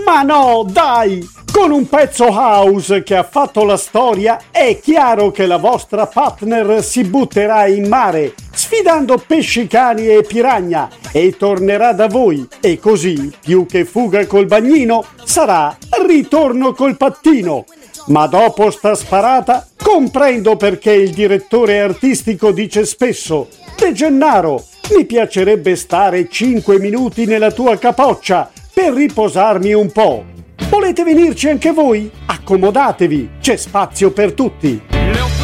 Ma no, dai! Con un pezzo house che ha fatto la storia, è chiaro che la vostra partner si butterà in mare, sfidando pescicani e piranha, e tornerà da voi. E così, più che fuga col bagnino, sarà ritorno col pattino. Ma dopo sta sparata, comprendo perché il direttore artistico dice spesso: De Gennaro, mi piacerebbe stare 5 minuti nella tua capoccia per riposarmi un po'. Volete venirci anche voi? Accomodatevi, c'è spazio per tutti.